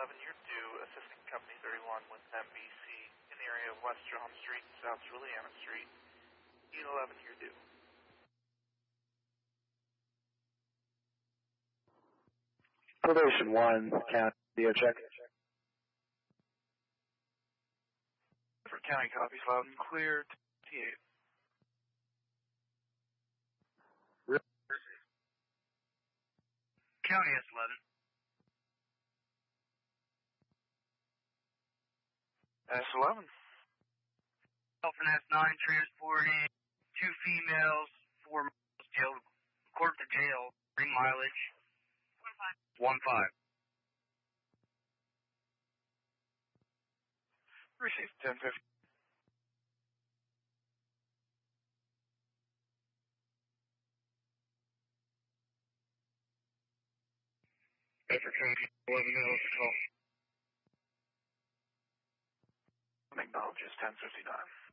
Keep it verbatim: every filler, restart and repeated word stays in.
eleven, you're due Assistant Company thirty-one with M B C in the area of West John Street and South Juliana Street. Unit eleven, you're due. Probation one, County, video check. For County copies loud and clear, T eight. County S eleven. S eleven. Dolphin S nine transporting two females, four males, jail, court to jail, ring mileage. One five. One five. Received ten fifty. Bedford County eleven males call. Acknowledges ten fifty-nine.